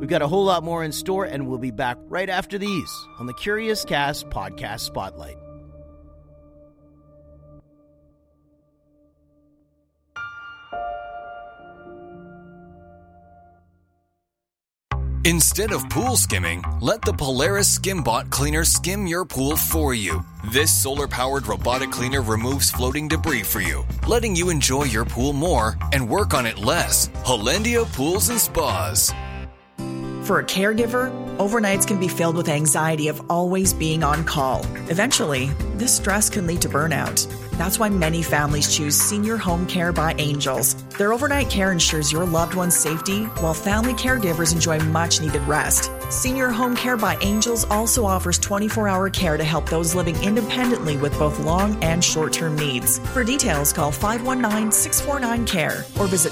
We've got a whole lot more in store, and we'll be back right after these on the Curious Cast Podcast Spotlight. Instead of pool skimming, let the Polaris SkimBot cleaner skim your pool for you. This solar-powered robotic cleaner removes floating debris for you, letting you enjoy your pool more and work on it less. Hollandia Pools and Spas. For a caregiver, overnights can be filled with anxiety of always being on call. Eventually, this stress can lead to burnout. That's why many families choose Senior Home Care by Angels. Their overnight care ensures your loved one's safety, while family caregivers enjoy much-needed rest. Senior Home Care by Angels also offers 24-hour care to help those living independently with both long and short-term needs. For details, call 519-649-CARE or visit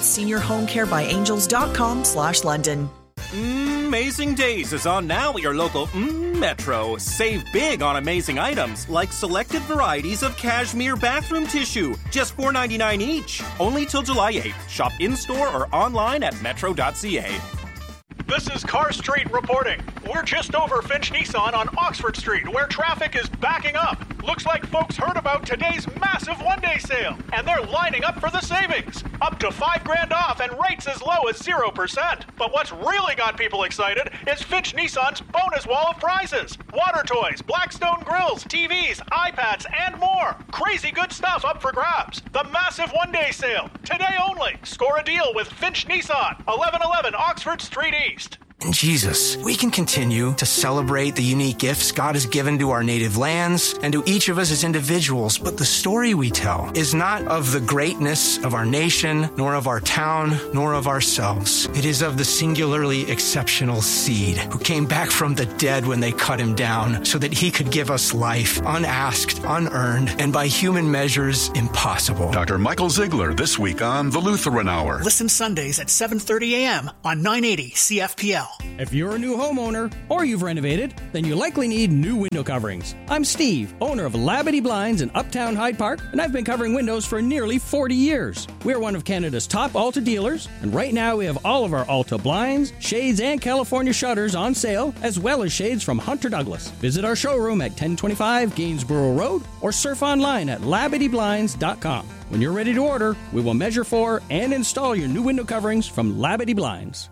seniorhomecarebyangels.com/London. Amazing Days is on now at your local Metro. Save big on amazing items like selected varieties of cashmere bathroom tissue, just $4.99 each. Only till July 8th. Shop in-store or online at metro.ca. This is Car Street reporting. We're just over Finch Nissan on Oxford Street, where traffic is backing up. Looks like folks heard about today's massive one-day sale, and they're lining up for the savings. Up to $5,000 off and rates as low as 0%. But what's really got people excited is Finch Nissan's bonus wall of prizes. Water toys, Blackstone grills, TVs, iPads, and more. Crazy good stuff up for grabs. The massive one-day sale. Today only. Score a deal with Finch Nissan, 1111 Oxford Street East. Jesus, we can continue to celebrate the unique gifts God has given to our native lands and to each of us as individuals, but the story we tell is not of the greatness of our nation, nor of our town, nor of ourselves. It is of the singularly exceptional seed who came back from the dead when they cut him down so that he could give us life, unasked, unearned, and by human measures, impossible. Dr. Michael Ziegler this week on The Lutheran Hour. Listen Sundays at 7:30 a.m. on 980 CFPL. If you're a new homeowner or you've renovated, then you likely need new window coverings. I'm Steve, owner of Labadee Blinds in Uptown Hyde Park, and I've been covering windows for nearly 40 years. We're one of Canada's top Alta dealers, and right now we have all of our Alta blinds, shades, and California shutters on sale, as well as shades from Hunter Douglas. Visit our showroom at 1025 Gainsborough Road or surf online at LabadeeBlinds.com. When you're ready to order, we will measure for and install your new window coverings from Labadee Blinds.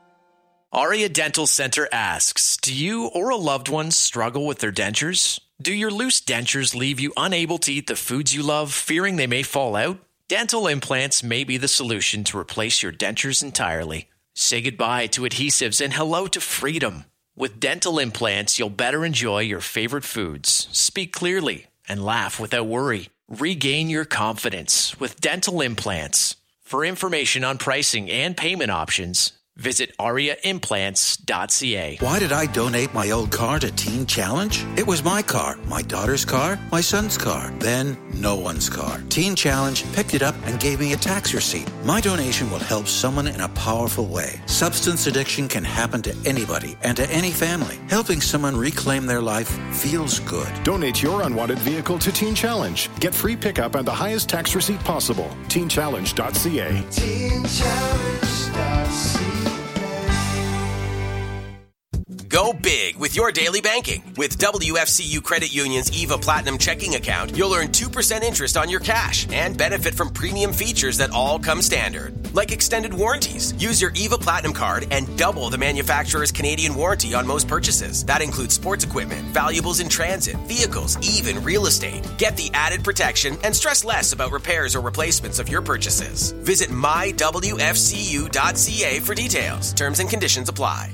Aria Dental Center asks, do you or a loved one struggle with their dentures? Do your loose dentures leave you unable to eat the foods you love, fearing they may fall out? Dental implants may be the solution to replace your dentures entirely. Say goodbye to adhesives and hello to freedom. With dental implants, you'll better enjoy your favorite foods, speak clearly, and laugh without worry. Regain your confidence with dental implants. For information on pricing and payment options, visit ariaimplants.ca. Why did I donate my old car to Teen Challenge? It was my car, my daughter's car, my son's car, then no one's car. Teen Challenge picked it up and gave me a tax receipt. My donation will help someone in a powerful way. Substance addiction can happen to anybody and to any family. Helping someone reclaim their life feels good. Donate your unwanted vehicle to Teen Challenge. Get free pickup and the highest tax receipt possible. TeenChallenge.ca. TeenChallenge.ca. Go big with your daily banking. With WFCU Credit Union's EVA Platinum checking account, you'll earn 2% interest on your cash and benefit from premium features that all come standard, like extended warranties. Use your EVA Platinum card and double the manufacturer's Canadian warranty on most purchases. That includes sports equipment, valuables in transit, vehicles, even real estate. Get the added protection and stress less about repairs or replacements of your purchases. Visit mywfcu.ca for details. Terms and conditions apply.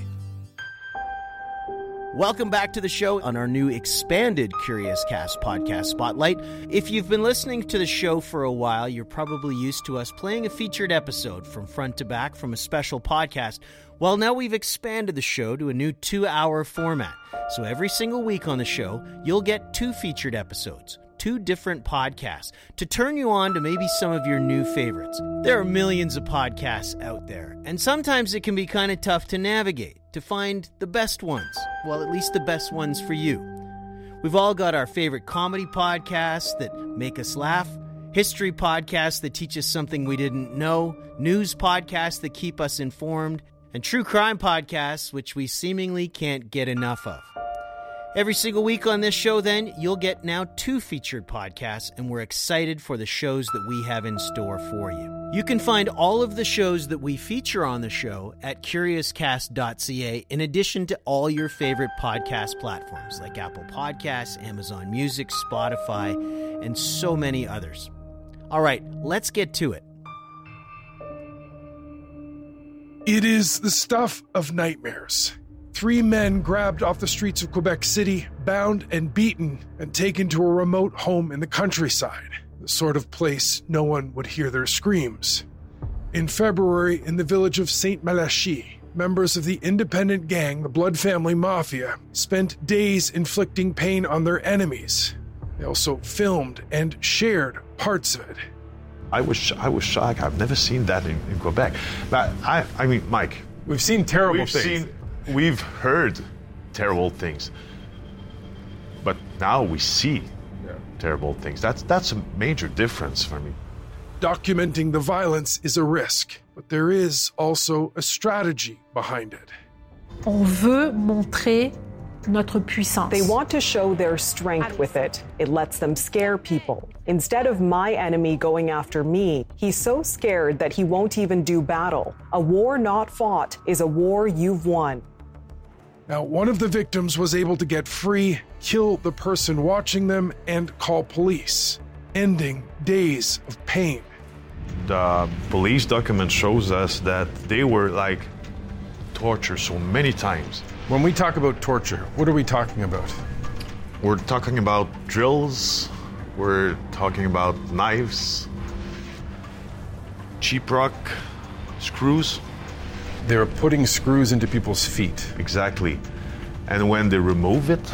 Welcome back to the show on our new expanded Curious Cast Podcast Spotlight. If you've been listening to the show for a while, you're probably used to us playing a featured episode from front to back from a special podcast. Well, now we've expanded the show to a new 2-hour format. So every single week on the show, you'll get 2 featured episodes, 2 different podcasts, to turn you on to maybe some of your new favorites. There are millions of podcasts out there, and sometimes it can be kind of tough to navigate, to find the best ones. Well, at least the best ones for you. We've all got our favorite comedy podcasts that make us laugh, history podcasts that teach us something we didn't know, news podcasts that keep us informed, and true crime podcasts, which we seemingly can't get enough of. Every single week on this show, then, you'll get now 2 featured podcasts, and we're excited for the shows that we have in store for you. You can find all of the shows that we feature on the show at CuriousCast.ca, in addition to all your favorite podcast platforms like Apple Podcasts, Amazon Music, Spotify, and so many others. All right, let's get to it. It is the stuff of nightmares. 3 men grabbed off the streets of Quebec City, bound and beaten, and taken to a remote home in the countryside, the sort of place no one would hear their screams. In February, in the village of Saint-Malachie, members of the independent gang, the Blood Family Mafia, spent days inflicting pain on their enemies. They also filmed and shared parts of it. I was shocked. I've never seen that in Quebec. But I mean, Mike, we've seen terrible things. We've heard terrible things, but now we see terrible things. That's a major difference for me. Documenting the violence is a risk, but there is also a strategy behind it. On veut montrer notre puissance. They want to show their strength with it. It lets them scare people. Instead of my enemy going after me, he's so scared that he won't even do battle. A war not fought is a war you've won. Now, one of the victims was able to get free, kill the person watching them, and call police, ending days of pain. The police document shows us that they were tortured so many times. When we talk about torture, what are we talking about? We're talking about drills, we're talking about knives, cheap rock, screws. They were putting screws into people's feet. Exactly. And when they remove it,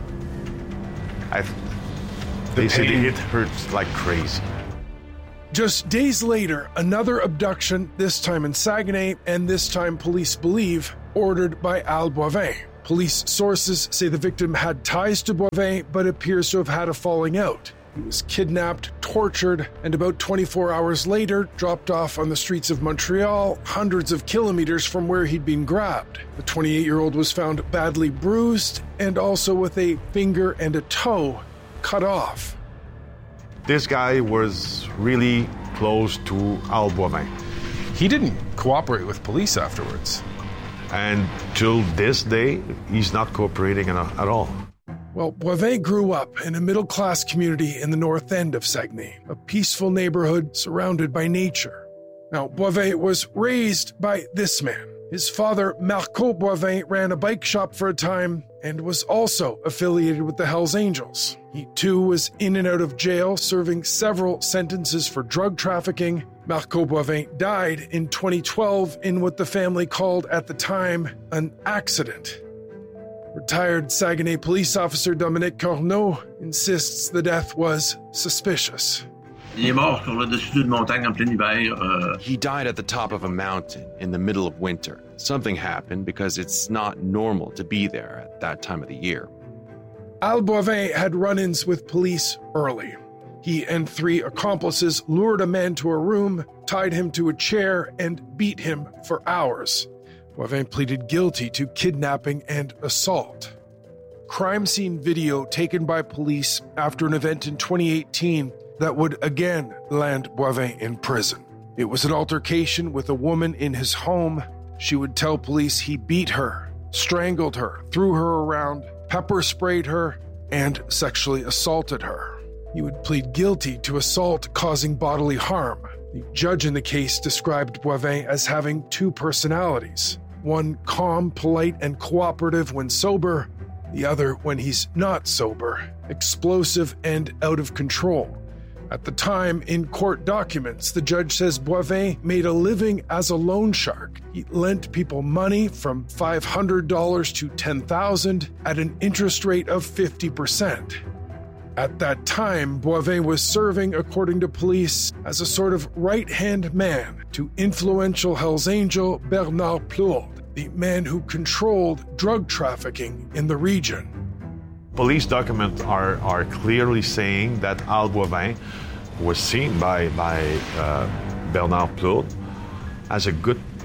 they say it hurts like crazy. Just days later, another abduction, this time in Saguenay, and this time police believe, ordered by Al Boivin. Police sources say the victim had ties to Boivin, but appears to have had a falling out. He was kidnapped, tortured, and about 24 hours later, dropped off on the streets of Montreal, hundreds of kilometers from where he'd been grabbed. The 28-year-old was found badly bruised and also with a finger and a toe cut off. This guy was really close to Al Boivin. He didn't cooperate with police afterwards. And till this day, he's not cooperating at all. Well, Boivin grew up in a middle-class community in the north end of Saguenay, a peaceful neighborhood surrounded by nature. Now, Boivin was raised by this man. His father, Marco Boivin, ran a bike shop for a time and was also affiliated with the Hells Angels. He, too, was in and out of jail, serving several sentences for drug trafficking. Marco Boivin died in 2012 in what the family called at the time an accident. Retired Saguenay police officer Dominique Corneau insists the death was suspicious. He died at the top of a mountain in the middle of winter. Something happened because it's not normal to be there at that time of the year. Al Boivin had run-ins with police early. He and 3 accomplices lured a man to a room, tied him to a chair, and beat him for hours. Boivin pleaded guilty to kidnapping and assault. Crime scene video taken by police after an event in 2018 that would again land Boivin in prison. It was an altercation with a woman in his home. She would tell police he beat her, strangled her, threw her around, pepper sprayed her, and sexually assaulted her. He would plead guilty to assault causing bodily harm. The judge in the case described Boivin as having 2 personalities. One calm, polite, and cooperative when sober, the other when he's not sober, explosive and out of control. At the time, in court documents, the judge says Boivin made a living as a loan shark. He lent people money from $500 to $10,000 at an interest rate of 50%. At that time, Boivin was serving, according to police, as a sort of right-hand man to influential Hells Angel Bernard Plourde, the man who controlled drug trafficking in the region. Police documents are clearly saying that Al Boivin was seen by Bernard Plourde as a good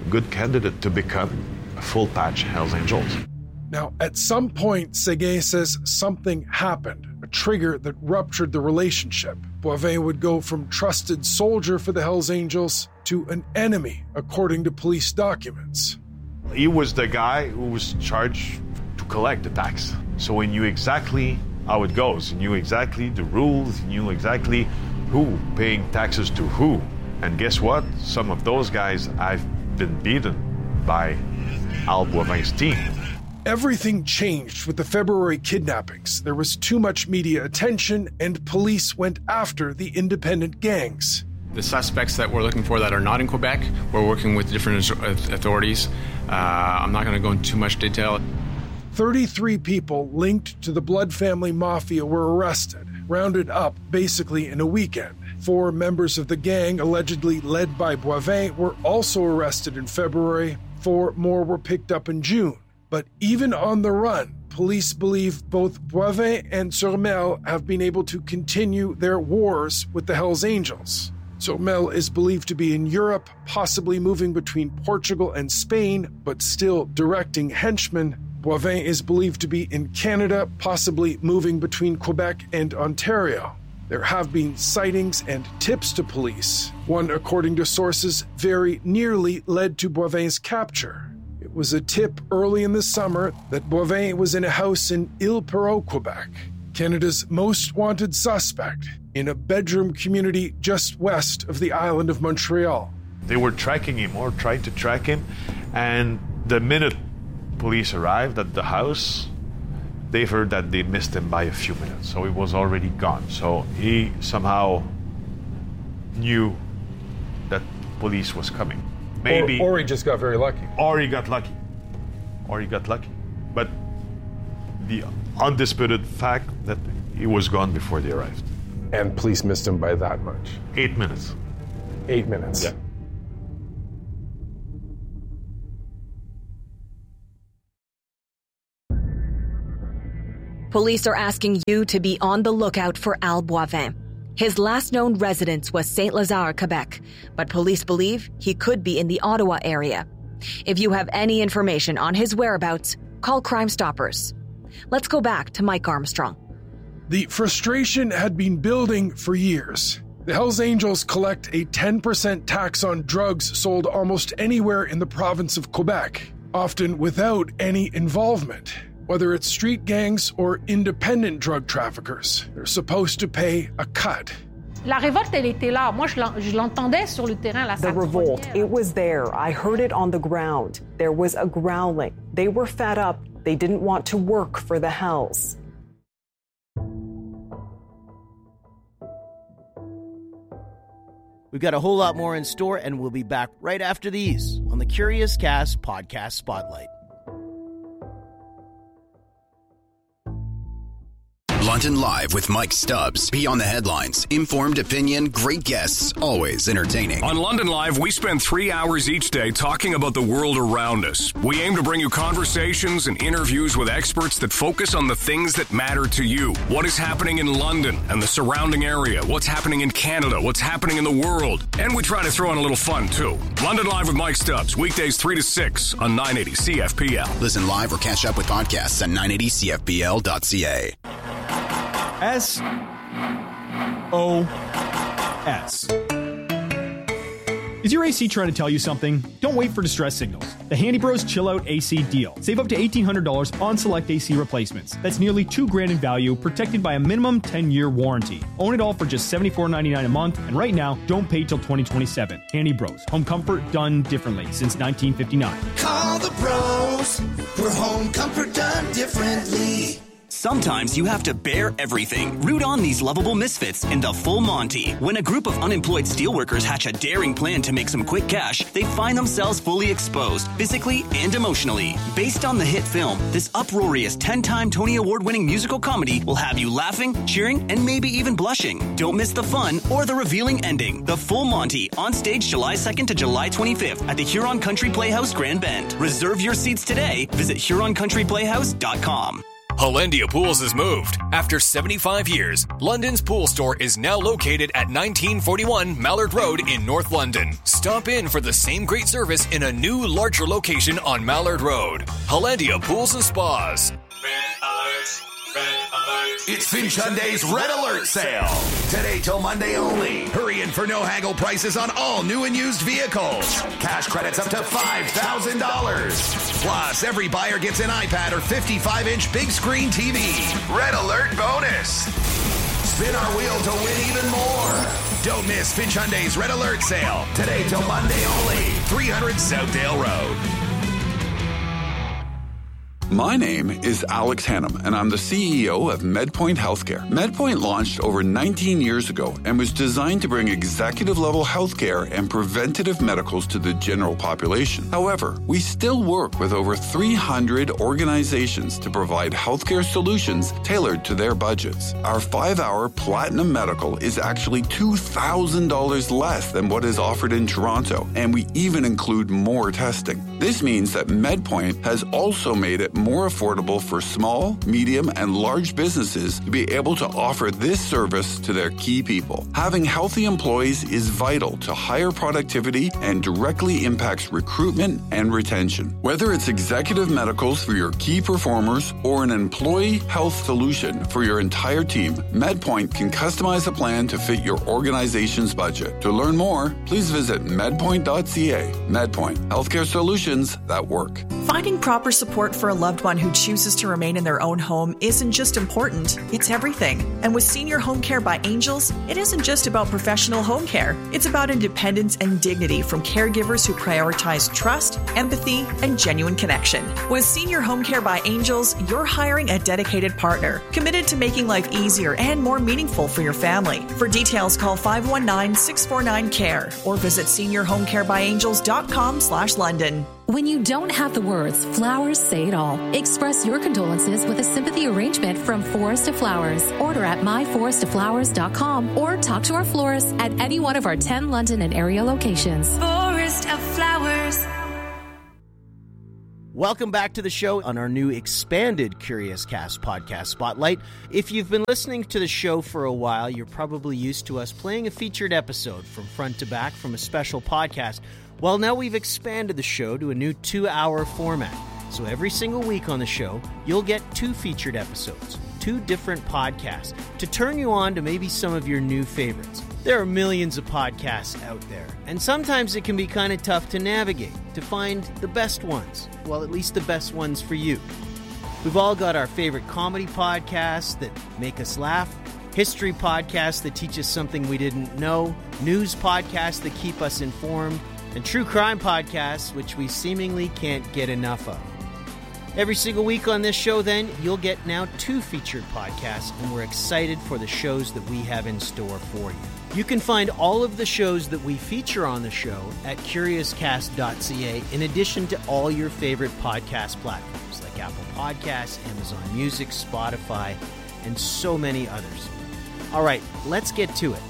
good candidate to become a full-patch Hells Angels. Now, at some point, Séguin says something happened, a trigger that ruptured the relationship. Boivin would go from trusted soldier for the Hells Angels to an enemy, according to police documents. He was the guy who was charged to collect the tax. So he knew exactly how it goes. He knew exactly the rules. He knew exactly who paying taxes to who. And guess what? Some of those guys have been beaten by Al Boivin's team. Everything changed with the February kidnappings. There was too much media attention, and police went after the independent gangs. The suspects that we're looking for that are not in Quebec, we're working with different authorities. I'm not going to go into too much detail. 33 people linked to the Blood Family Mafia were arrested, rounded up basically in a weekend. 4 members of the gang, allegedly led by Boivin, were also arrested in February. 4 more were picked up in June. But even on the run, police believe both Boivin and Turmel have been able to continue their wars with the Hells Angels. Turmel is believed to be in Europe, possibly moving between Portugal and Spain, but still directing henchmen. Boivin is believed to be in Canada, possibly moving between Quebec and Ontario. There have been sightings and tips to police. One, according to sources, very nearly led to Boivin's capture. It was a tip early in the summer that Boivin was in a house in Île-Perrot, Quebec, Canada's most wanted suspect, in a bedroom community just west of the island of Montreal. They were tracking him or trying to track him, and the minute police arrived at the house, they heard that they missed him by a few minutes, so he was already gone. So he somehow knew that police was coming. Maybe, or he just got very lucky. Or he got lucky. But the undisputed fact that he was gone before they arrived. And police missed him by that much. 8 minutes. 8 minutes. Yeah. Police are asking you to be on the lookout for Al Boivin. His last known residence was Saint-Lazare, Quebec, but police believe he could be in the Ottawa area. If you have any information on his whereabouts, call Crime Stoppers. Let's go back to Mike Armstrong. The frustration had been building for years. The Hells Angels collect a 10% tax on drugs sold almost anywhere in the province of Quebec, often without any involvement. Whether it's street gangs or independent drug traffickers, they're supposed to pay a cut. La révolte, elle était là. Moi, je l'entendais sur le terrain. The revolt, it was there. I heard it on the ground. There was a growling. They were fed up. They didn't want to work for the Hells. We've got a whole lot more in store, and we'll be back right after these on the Curious Cast Podcast Spotlight. London Live with Mike Stubbs. Beyond the headlines. Informed opinion, great guests, always entertaining. On London Live, we spend 3 hours each day talking about the world around us. We aim to bring you conversations and interviews with experts that focus on the things that matter to you. What is happening in London and the surrounding area? What's happening in Canada? What's happening in the world? And we try to throw in a little fun, too. London Live with Mike Stubbs. Weekdays 3 to 6 on 980 CFPL. Listen live or catch up with podcasts at 980CFPL.ca. SOS. Is your AC trying to tell you something? Don't wait for distress signals. The Handy Bros Chill Out AC deal. Save up to $1,800 on select AC replacements. That's nearly $2,000 in value, protected by a minimum 10-year warranty. Own it all for just $74.99 a month, and right now, don't pay till 2027. Handy Bros. Home comfort done differently since 1959. Call the pros for home comfort done differently. Sometimes you have to bear everything. Root on these lovable misfits in the Full Monty. When a group of unemployed steelworkers hatch a daring plan to make some quick cash, they find themselves fully exposed, physically and emotionally. Based on the hit film, this uproarious 10-time Tony Award-winning musical comedy will have you laughing, cheering, and maybe even blushing. Don't miss the fun or the revealing ending. The Full Monty, on stage July 2nd to July 25th at the Huron Country Playhouse, Grand Bend. Reserve your seats today. Visit HuronCountryPlayhouse.com. Hollandia Pools has moved. After 75 years, London's pool store is now located at 1941 Mallard Road in North London. Stop in for the same great service in a new, larger location on Mallard Road. Hollandia Pools and Spas. It's Finch Hyundai's Red Alert sale. Today till Monday only. Hurry in for no haggle prices on all new and used vehicles. Cash credits up to $5,000. Plus, every buyer gets an iPad or 55-inch big screen TV. Red Alert bonus. Spin our wheel to win even more. Don't miss Finch Hyundai's Red Alert sale. Today till Monday only. 300 Southdale Road. My name is Alex Hannum, and I'm the CEO of MedPoint Healthcare. MedPoint launched over 19 years ago and was designed to bring executive-level healthcare and preventative medicals to the general population. However, we still work with over 300 organizations to provide healthcare solutions tailored to their budgets. Our 5-hour Platinum Medical is actually $2,000 less than what is offered in Toronto, and we even include more testing. This means that MedPoint has also made it more affordable for small, medium, and large businesses to be able to offer this service to their key people. Having healthy employees is vital to higher productivity and directly impacts recruitment and retention. Whether it's executive medicals for your key performers or an employee health solution for your entire team, MedPoint can customize a plan to fit your organization's budget. To learn more, please visit medpoint.ca. MedPoint, healthcare solutions that work. Finding proper support for a loved one who chooses to remain in their own home isn't just important, it's everything. And with Senior Home Care by Angels, it isn't just about professional home care. It's about independence and dignity from caregivers who prioritize trust, empathy, and genuine connection. With Senior Home Care by Angels, you're hiring a dedicated partner, committed to making life easier and more meaningful for your family. For details, call 519-649-CARE or visit seniorhomecarebyangels.com/London. When you don't have the words, flowers say it all. Express your condolences with a sympathy arrangement from Forest of Flowers. Order at myforestoflowers.com or talk to our florist at any one of our 10 London and area locations. Forest of Flowers. Welcome back to the show on our new expanded Curious Cast podcast spotlight. If you've been listening to the show for a while, you're probably used to us playing a featured episode from front to back from a special podcast. Well, now we've expanded the show to a new 2-hour format. So every single week on the show, you'll get 2 featured episodes, 2 different podcasts, to turn you on to maybe some of your new favorites. There are millions of podcasts out there, and sometimes it can be kind of tough to navigate, to find the best ones. Well, at least the best ones for you. We've all got our favorite comedy podcasts that make us laugh, history podcasts that teach us something we didn't know, news podcasts that keep us informed, and true crime podcasts, which we seemingly can't get enough of. Every single week on this show, then, you'll get now 2 featured podcasts, and we're excited for the shows that we have in store for you. You can find all of the shows that we feature on the show at curiouscast.ca, in addition to all your favorite podcast platforms like Apple Podcasts, Amazon Music, Spotify, and so many others. All right, let's get to it.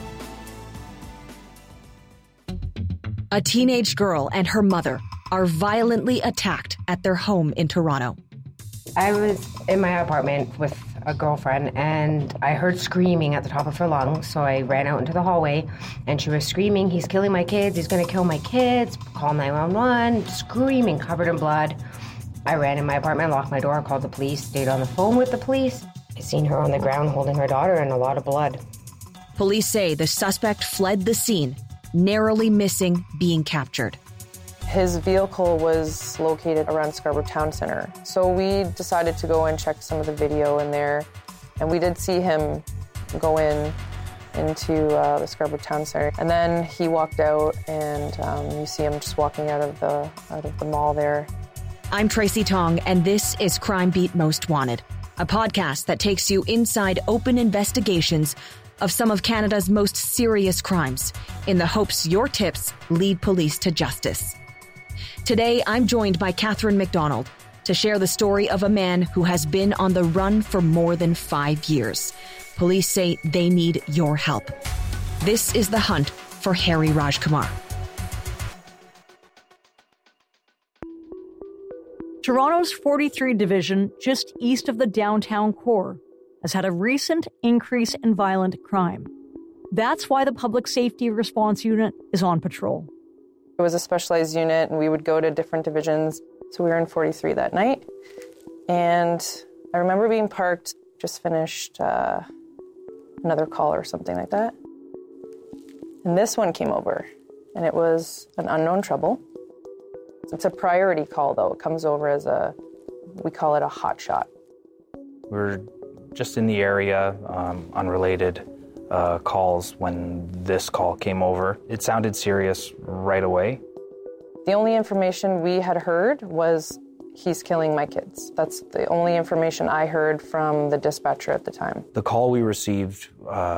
A teenage girl and her mother are violently attacked at their home in Toronto. I was in my apartment with a girlfriend and I heard screaming at the top of her lungs, so I ran out into the hallway and she was screaming, "He's killing my kids, he's gonna kill my kids, call 911, screaming, covered in blood. I ran in my apartment, locked my door, called the police, stayed on the phone with the police. I seen her on the ground holding her daughter and a lot of blood. Police say the suspect fled the scene, narrowly missing being captured. His vehicle was located around Scarborough Town Centre. So we decided to go and check some of the video in there. And we did see him go into the Scarborough Town Centre. And then he walked out and you see him just walking out of the mall there. I'm Tracy Tong, and this is Crime Beat Most Wanted, a podcast that takes you inside open investigations of some of Canada's most serious crimes in the hopes your tips lead police to justice. Today, I'm joined by Catherine McDonald to share the story of a man who has been on the run for more than 5 years. Police say they need your help. This is the hunt for Hari Rajkumar. Toronto's 43 Division, just east of the downtown core, has had a recent increase in violent crime. That's why the Public Safety Response Unit is on patrol. It was a specialized unit, and we would go to different divisions. So we were in 43 that night. And I remember being parked, just finished another call or something like that. And this one came over, and it was an unknown trouble. It's a priority call, though. It comes over as we call it a hot shot. We're just in the area, unrelated calls when this call came over. It sounded serious right away. The only information we had heard was, he's killing my kids. That's the only information I heard from the dispatcher at the time. The call we received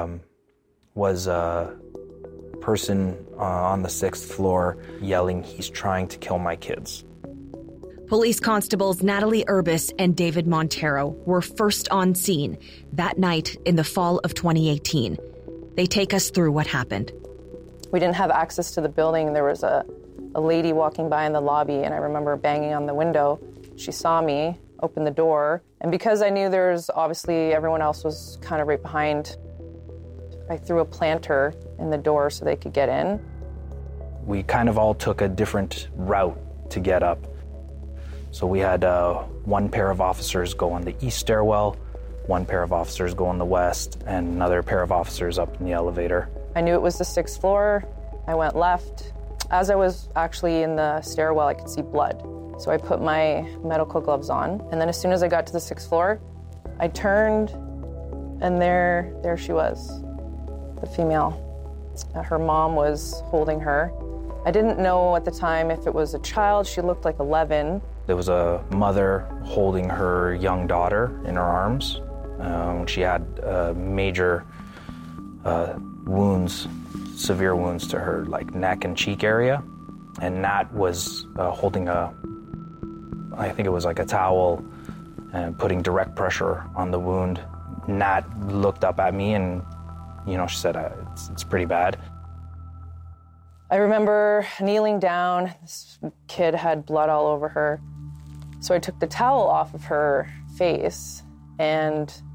was a person on the 6th floor yelling, "He's trying to kill my kids." Police constables Natalie Urbis and David Montero were first on scene that night in the fall of 2018. They take us through what happened. We didn't have access to the building. There was a lady walking by in the lobby, and I remember banging on the window. She saw me, opened the door, and because I knew obviously everyone else was kind of right behind, I threw a planter in the door so they could get in. We kind of all took a different route to get up. So we had one pair of officers go on the east stairwell, one pair of officers go on the west, and another pair of officers up in the elevator. I knew it was the 6th floor. I went left. As I was actually in the stairwell, I could see blood. So I put my medical gloves on, and then as soon as I got to the 6th floor, I turned, and there she was, the female. Her mom was holding her. I didn't know at the time if it was a child. She looked like 11. There was a mother holding her young daughter in her arms. She had major wounds, severe wounds to her neck and cheek area. And Nat was holding I think it was like a towel and putting direct pressure on the wound. Nat looked up at me and, she said, it's pretty bad. I remember kneeling down. This kid had blood all over her. So I took the towel off of her face and